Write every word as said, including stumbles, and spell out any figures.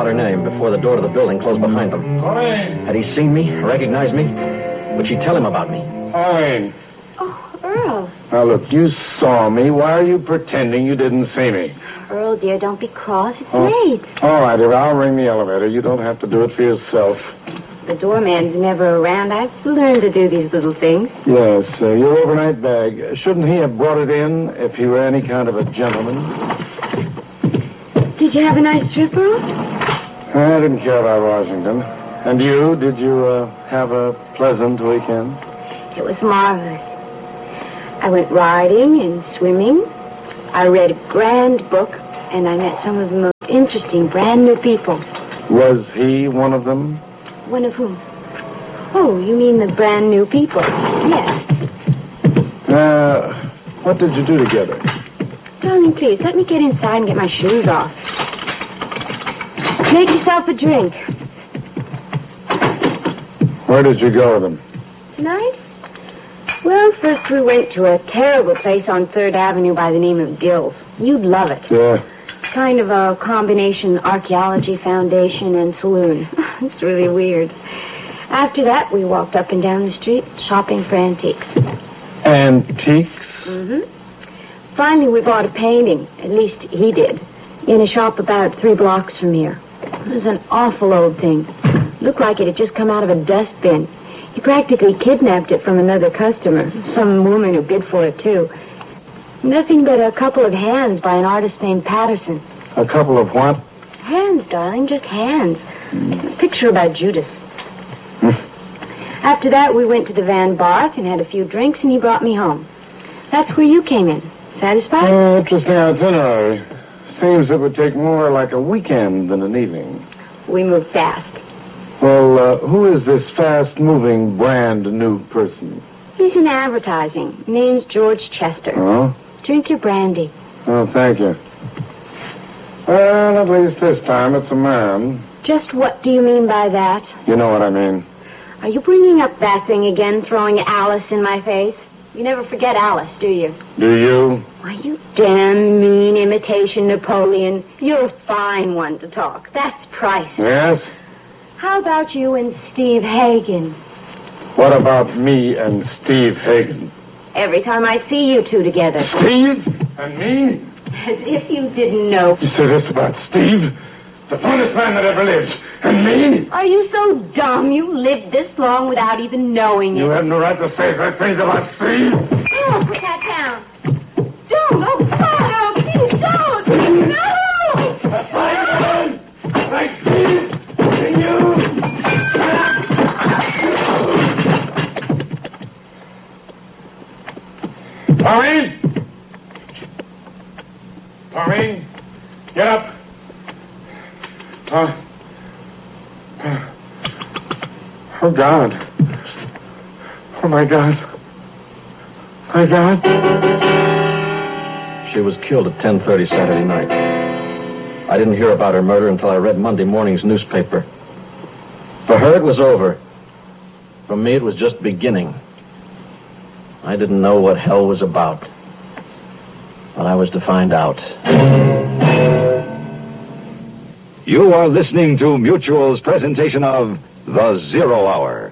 her name before the door to the building closed behind them. Pauline! Had he seen me, recognized me? Would she tell him about me? Pauline! Oh, Earl. Now, look, you saw me. Why are you pretending you didn't see me? Earl, dear, don't be cross. It's Oh. late. All right, dear, I'll ring the elevator. You don't have to do it for yourself. The doorman's never around. I've learned to do these little things. Yes, uh, your overnight bag. Shouldn't he have brought it in if he were any kind of a gentleman? Did you have a nice trip, Earl? I didn't care about Washington. And you? Did you uh, have a pleasant weekend? It was marvelous. I went riding and swimming. I read a grand book, and I met some of the most interesting brand new people. Was he one of them? One of whom? Oh, you mean the brand new people? Yes. Uh, what did you do together? Darling, please, let me get inside and get my shoes off. Make yourself a drink. Where did you go with him? Tonight? Well, first we went to a terrible place on third Avenue by the name of Gill's. You'd love it. Yeah. Kind of a combination archaeology foundation and saloon. It's really weird. After that, we walked up and down the street shopping for antiques. Antiques? Mm-hmm. Finally, we bought a painting. At least he did. In a shop about three blocks from here. It was an awful old thing. Looked like it had just come out of a dustbin. He practically kidnapped it from another customer. Some woman who bid for it, too. Nothing but a couple of hands by an artist named Patterson. A couple of what? Hands, darling, just hands. A picture about Judas. After that, we went to the Van Barth and had a few drinks, and he brought me home. That's where you came in. Satisfied? Uh, interesting itinerary. Seems it would take more like a weekend than an evening. We moved fast. Well, uh, who is this fast-moving, brand-new person? He's in advertising. Name's George Chester. Oh? Drink your brandy. Oh, thank you. Well, at least this time it's a man. Just what do you mean by that? You know what I mean. Are you bringing up that thing again, throwing Alice in my face? You never forget Alice, do you? Do you? Why, you damn mean imitation Napoleon. You're a fine one to talk. That's priceless. Yes? How about you and Steve Hagen? What about me and Steve Hagen? Every time I see you two together. Steve? And me? As if you didn't know. You say this about Steve? The finest man that ever lived. And me? Are you so dumb you lived this long without even knowing it? You have no right to say such things about Steve. Oh, put that down. Don't. Oh, God, oh, please don't. No! That's my man! Like Steve! And you! Pauline! Pauline! Get up! Uh, uh, oh, God. Oh, my God. My God. She was killed at ten thirty Saturday night. I didn't hear about her murder until I read Monday morning's newspaper. For her, it was over. For me, it was just beginning. I didn't know what hell was about. But I was to find out. You are listening to Mutual's presentation of The Zero Hour.